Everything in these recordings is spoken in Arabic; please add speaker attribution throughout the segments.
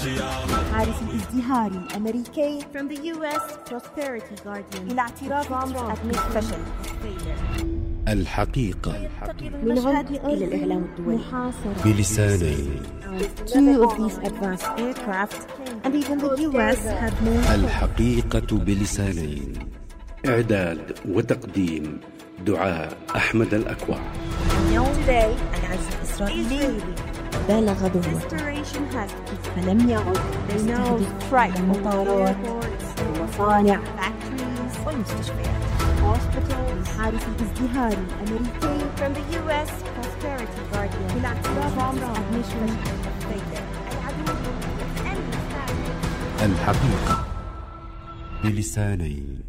Speaker 1: حارس الازدهار الأمريكي from the US Prosperity Guardian إلى اعتراف ترامب فشل
Speaker 2: الحقيقة
Speaker 1: من عمق إلى الإعلام الدولي
Speaker 2: بلسانين.
Speaker 1: Two of these advanced aircraft and even the US have known
Speaker 2: الحقيقة بلسانين. إعداد وتقديم دعاء أحمد الأكوع.
Speaker 1: Today العزف الإسرائيلي بالغ ذروته فلم يعد يستهدف المطارات والمصانع والمستشفيات. حارس الازدهار الأمريكي from the US Prosperity Guardian بالاعتراف admission
Speaker 2: الحقيقة بلسانين.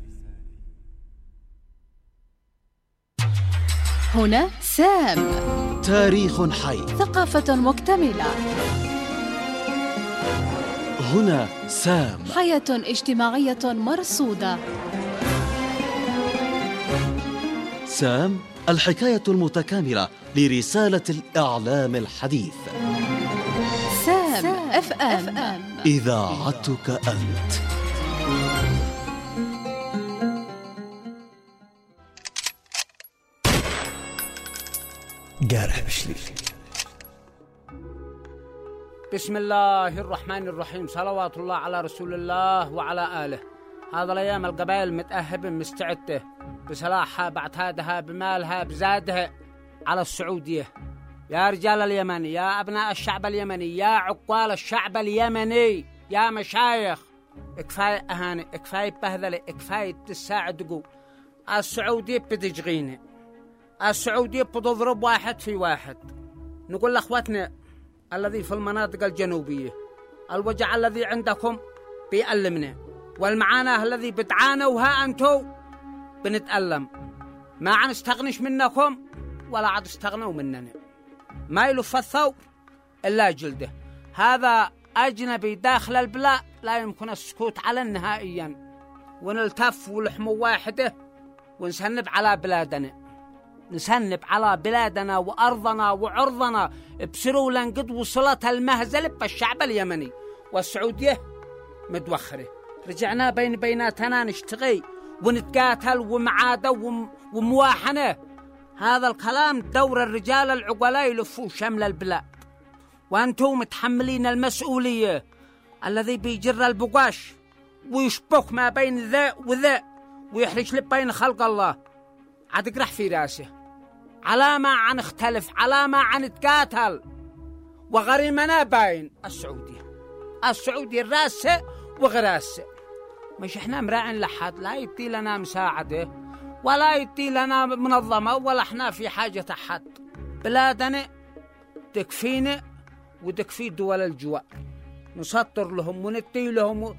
Speaker 3: هنا سام،
Speaker 4: تاريخ حي،
Speaker 3: ثقافة مكتملة.
Speaker 4: هنا سام،
Speaker 3: حياة اجتماعية مرصودة.
Speaker 4: سام، الحكاية المتكاملة لرسالة الإعلام الحديث.
Speaker 3: سام اف ام،
Speaker 4: إذاعتك أنت.
Speaker 5: قارح بشلي.
Speaker 6: بسم الله الرحمن الرحيم، صلوات الله على رسول الله وعلى آله. هذا الأيام القبائل متأهبة مستعدة بسلاحها بعتادها بمالها بزادها على السعودية. يا رجال اليمن، يا أبناء الشعب اليمني، يا عقال الشعب اليمني، يا مشايخ، كفاية أهانة، كفاية بهذلة، كفاية تساعدوا. السعودية بتجغينا، السعودية بتضرب واحد في واحد. نقول لأخواتنا الذي في المناطق الجنوبية، الوجع الذي عندكم بيألمنا، والمعاناة الذي بتعانوها أنتو بنتألم. ما عن استغنش منكم ولا عد استغنوا مننا. ما يلف الثوب إلا جلده. هذا أجنبي داخل البلاد لا يمكن السكوت على نهائيا، ونلتف ولحم واحدة ونسنب على بلادنا، نسنب على بلادنا وأرضنا وعرضنا. بسروا لنقد وصلت المهزلة بالشعب اليمني والسعودية متوخرة. رجعنا بيناتنا نشتغي ونتقاتل ومعادة ومواحنة. هذا الكلام دور الرجال العقلاء يلفوا شمل البلاد، وأنتم متحملين المسؤولية. الذي بيجر البقاش ويشبك ما بين ذا وذا ويحرج لب بين خلق الله عاد يقرح في راسه. على ما عن اختلف، على ما عن نتقاتل، وغريمنا باين السعودية الراسة وغراسة. مش احنا مراعين لحد، لا يدي لنا مساعدة ولا يدي لنا منظمة، ولا احنا في حاجة أحد. بلادنا تكفينا وتكفي دول الجوار، نسطر لهم وندي لهم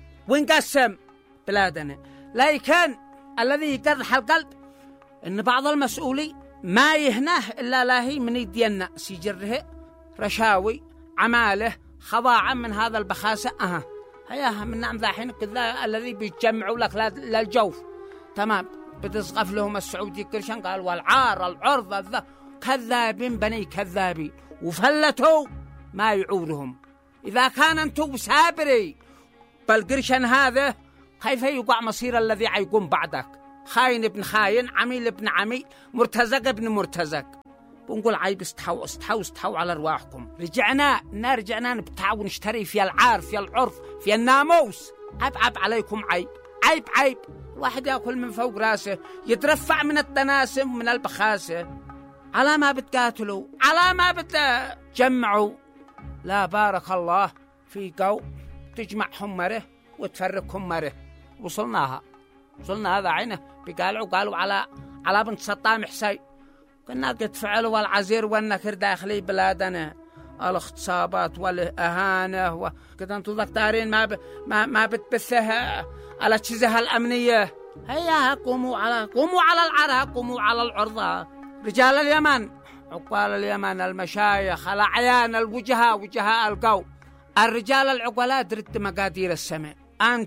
Speaker 6: ونقسم بلادنا. لكن الذي يقرح القلب إن بعض المسؤولين ما يهناه إلا لاهي من يدينا سيجره رشاوي عماله خضاعا من هذا البخاسة. هياها من نعم ذاحين كذا الذي بيتجمعوا لك للجوف. تمام، بتسقف لهم السعودي كرشان قال والعار العرض كذابين بني كذابين، وفلتوا ما يعورهم. إذا كان أنتم سابري بالقرشان هذا، كيف يقع مصير الذي عيقوم بعدك؟ خاين ابن خاين، عميل ابن عميل، مرتزق ابن مرتزق. بنقول عيب استحوا على أرواحكم. رجعنا نبتاع ونشتري في العار، في العرف، في الناموس. عيب عليكم، عيب. الواحد يأكل من فوق راسه، يترفع من التناسم من البخاسة. على ما بتقاتلوا، على ما بتجمعوا. لا بارك الله في قوم تجمعهم مره وتفرقهم مره. وصلنا هذا عينه قالوا على بنت سطام حسين. كنا قد فعلوا والعزير والنكر داخلي بلادنا، الاغتصابات والإهانة وكذا. انتم ذكرين ما بتبثها على الجهة الأمنية. هيا قوموا على العرها، قوموا على العرضة. رجال اليمن، عقال اليمن، المشايخ، الأعيان، وجهاء القوم، الرجال العقلاء درت مقادير السماء.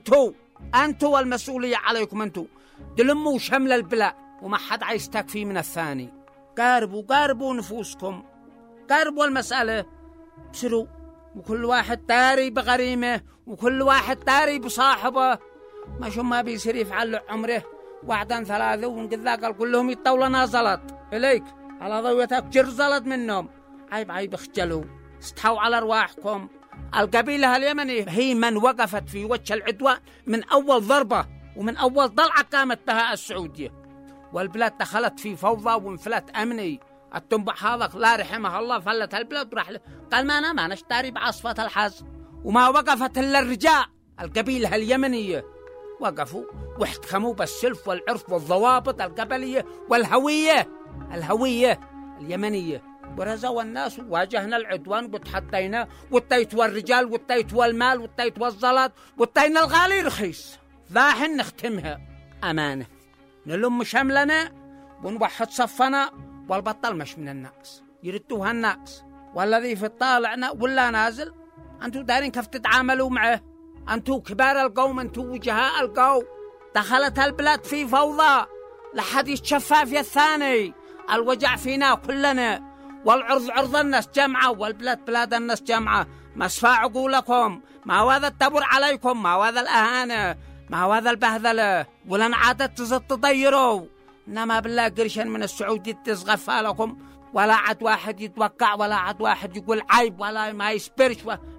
Speaker 6: أنتوا المسؤولية عليكم. أنتوا دلموا شمل البلاء وما حد عايستكفي من الثاني. قاربوا نفوسكم، قاربوا المسألة، بسروا وكل واحد داري بغريمه، وكل واحد داري بصاحبه. ما شو ما بيصير يفعل عمره واحدا ثلاثة ونقذا قال كلهم يطولنا زلط إليك على ضويتك جر زلط منهم. عيب اخجلوا، استحوا على أرواحكم. القبيلة اليمنية هي من وقفت في وجه العدوان من أول ضربة ومن أول ضلعة قامت بها السعودية، والبلاد دخلت في فوضى وانفلات أمني. التنبح هذا لا رحمه الله فلت البلاد وراح قال ما نشتري بعصفة الحز. وما وقفت إلا الرجال القبيلة اليمنية، وقفوا واحتكموا بالسلف والعرف والضوابط القبلية والهوية اليمنية، ورزوا الناس وواجهنا العدوان وتحدينا، والتيت والرجال والتيت والمال والتيت والزلط والتينا الغالي رخيص. ذاحن نختمها أمانة، نلم شملنا ونوحد صفنا، والبطل مش من الناس يردوها الناس، والذي في الطالعنا ولا نازل أنتوا دارين كيف تتعاملوا معه. أنتوا كبار القوم، أنتوا وجهاء القوم. دخلت البلاد في فوضى، لحد يتشفى في الثاني. الوجع فينا كلنا، والعرض عرض الناس جمعة، والبلاد بلاد الناس جمعة. ما اسفى عقولكم، ما هذا التبر عليكم، ما هذا الأهانة، ما هذا البهذلة، ولن عادت تزد تضيروا. إنما بالله قرشا من السعودية تزغفها لكم، ولا عاد واحد يتوقع، ولا عاد واحد يقول عيب، ولا ما يسبرش.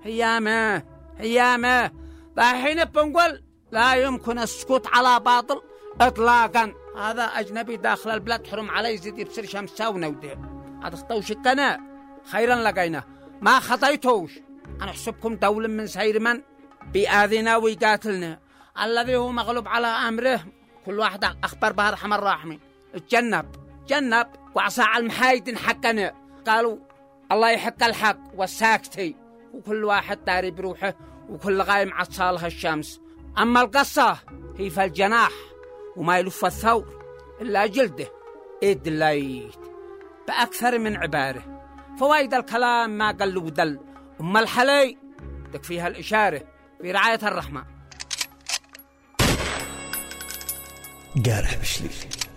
Speaker 6: هيامه الحين بنقول لا يمكن السكوت على باطل اطلاقا. هذا اجنبي داخل البلاد حرم عليه يزيد يبصر شمسه ونودع. هذا خطوش القناة خيرا لقينا، ما خطيتوش. انا احسبكم دول من سير من بيآذينا ويقاتلنا، الذي هو مغلوب على امره. كل واحد اخبر بها ارحم الراحمين. جنب وعصى على المحايد حقنا، قالوا الله يحق الحق والساكتي، وكل واحد داري بروحه، وكل غايم عصالها الشمس. أما القصة هي في الجناح، وما يلف الثور إلا جلده إيد الليت بأكثر من عبارة. فوايد الكلام ما قل ودل، أما الحلي تكفيها الإشارة في رعاية الرحمن.
Speaker 4: قارح بشليل.